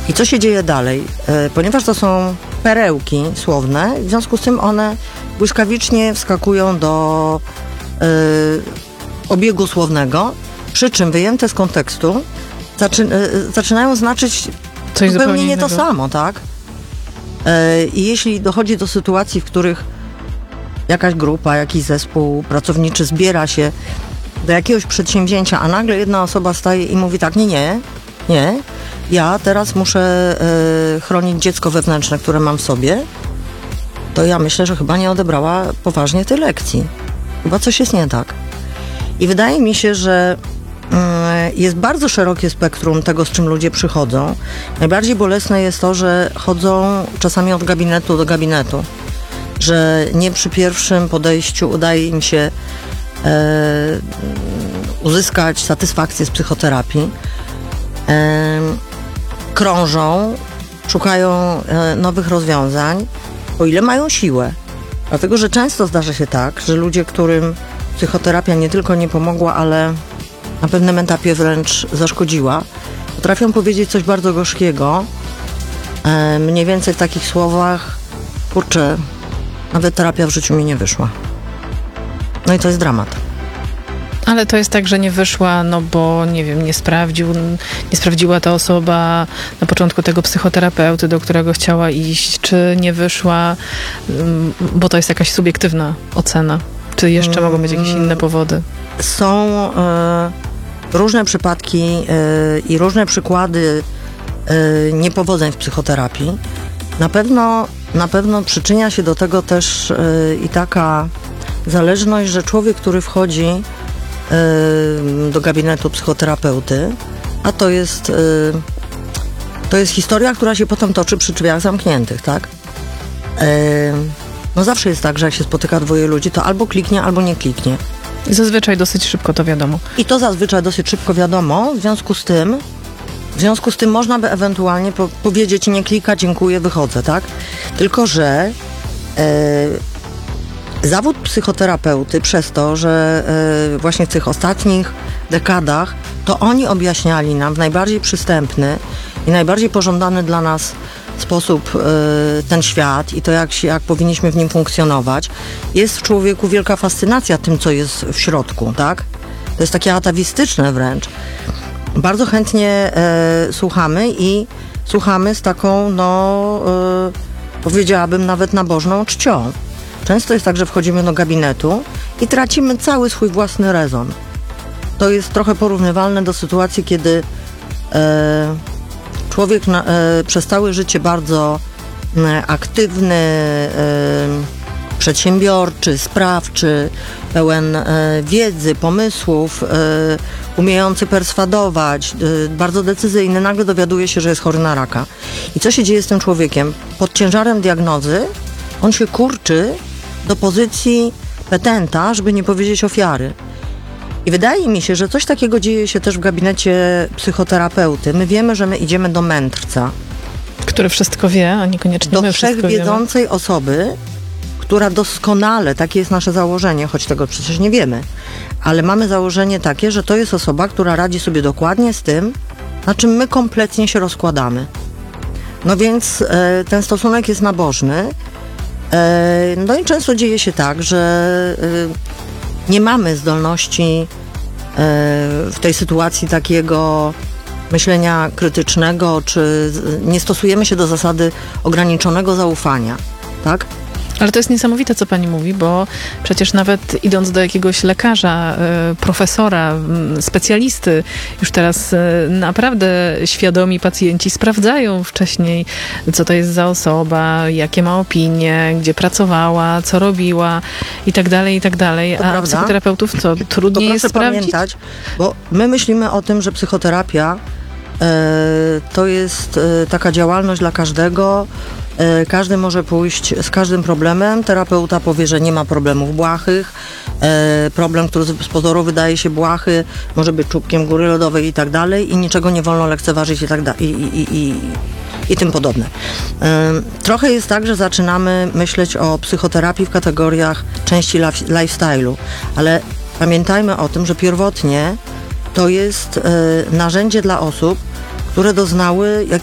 I co się dzieje dalej? Ponieważ to są perełki słowne, w związku z tym one błyskawicznie wskakują do obiegu słownego, przy czym wyjęte z kontekstu zaczynają znaczyć coś zupełnie nie to innego. samo, tak? I jeśli dochodzi do sytuacji, w których jakaś grupa, jakiś zespół pracowniczy zbiera się do jakiegoś przedsięwzięcia, a nagle jedna osoba staje i mówi tak, nie, ja teraz muszę chronić dziecko wewnętrzne, które mam w sobie, to ja myślę, że chyba nie odebrała poważnie tej lekcji. Chyba coś jest nie tak. I wydaje mi się, że jest bardzo szerokie spektrum tego, z czym ludzie przychodzą. Najbardziej bolesne jest to, że chodzą czasami od gabinetu do gabinetu, że nie przy pierwszym podejściu udaje im się uzyskać satysfakcję z psychoterapii. Krążą, szukają nowych rozwiązań, o ile mają siłę. Dlatego, że często zdarza się tak, że ludzie, którym psychoterapia nie tylko nie pomogła, ale na pewnym etapie wręcz zaszkodziła, potrafią powiedzieć coś bardzo gorzkiego, mniej więcej w takich słowach: kurczę, nawet terapia w życiu mi nie wyszła. No i to jest dramat. Ale to jest tak, że nie wyszła, no bo nie wiem, nie sprawdziła ta osoba na początku tego psychoterapeuty, do którego chciała iść, czy nie wyszła, bo to jest jakaś subiektywna ocena, czy jeszcze mogą być jakieś inne powody? Są różne przypadki i różne przykłady niepowodzeń w psychoterapii. Na pewno przyczynia się do tego też i taka zależność, że człowiek, który wchodzi do gabinetu psychoterapeuty, a to jest historia, która się potem toczy przy drzwiach zamkniętych, tak? No zawsze jest tak, że jak się spotyka dwoje ludzi, to albo kliknie, albo nie kliknie. I zazwyczaj dosyć szybko to wiadomo. I to zazwyczaj dosyć szybko wiadomo, w związku z tym można by ewentualnie powiedzieć: nie klika, dziękuję, wychodzę, tak? Tylko że zawód psychoterapeuty przez to, że właśnie w tych ostatnich dekadach to oni objaśniali nam w najbardziej przystępny i najbardziej pożądany dla nas sposób ten świat i to, jak powinniśmy w nim funkcjonować. Jest w człowieku wielka fascynacja tym, co jest w środku, tak? To jest takie atawistyczne wręcz. Bardzo chętnie słuchamy z taką, powiedziałabym, nawet nabożną czcią. Często jest tak, że wchodzimy do gabinetu i tracimy cały swój własny rezon. To jest trochę porównywalne do sytuacji, kiedy człowiek przez całe życie bardzo aktywny, przedsiębiorczy, sprawczy, pełen wiedzy, pomysłów, umiejący perswadować, bardzo decyzyjny, nagle dowiaduje się, że jest chory na raka. I co się dzieje z tym człowiekiem? Pod ciężarem diagnozy on się kurczy do pozycji petenta, żeby nie powiedzieć ofiary. I wydaje mi się, że coś takiego dzieje się też w gabinecie psychoterapeuty. My wiemy, że my idziemy do mędrca. Który wszystko wie, a niekoniecznie my wszystko wiemy. Do wszechwiedzącej osoby, która doskonale, takie jest nasze założenie, choć tego przecież nie wiemy, ale mamy założenie takie, że to jest osoba, która radzi sobie dokładnie z tym, na czym my kompletnie się rozkładamy. No więc ten stosunek jest nabożny. No i często dzieje się tak, że nie mamy zdolności w tej sytuacji takiego myślenia krytycznego, czy nie stosujemy się do zasady ograniczonego zaufania, tak? Ale to jest niesamowite, co pani mówi, bo przecież nawet idąc do jakiegoś lekarza, profesora, specjalisty, już teraz naprawdę świadomi pacjenci sprawdzają wcześniej, co to jest za osoba, jakie ma opinie, gdzie pracowała, co robiła i tak dalej, i tak dalej. To a prawda? psychoterapeutów co? Trudniej jest sprawdzić? Pamiętać, bo my myślimy o tym, że psychoterapia to jest taka działalność dla każdego. Każdy może pójść z każdym problemem. Terapeuta powie, że nie ma problemów błahych. Problem, który z pozoru wydaje się błahy, może być czubkiem góry lodowej i tak dalej i niczego nie wolno lekceważyć i tak dalej i tym podobne. Trochę jest tak, że zaczynamy myśleć o psychoterapii w kategoriach części lifestyle'u, ale pamiętajmy o tym, że pierwotnie to jest narzędzie dla osób, które doznały